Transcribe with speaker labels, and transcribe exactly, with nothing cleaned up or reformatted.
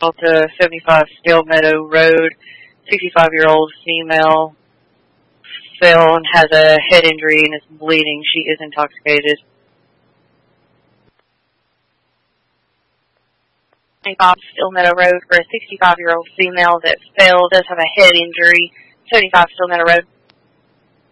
Speaker 1: to seventy-five Steel Meadow Road. sixty-five-year-old female fell and has a head injury and is bleeding. She is intoxicated. seventy-five Steel Meadow Road for a sixty-five-year-old female that fell, does have a head injury. seventy-five Steel Meadow Road.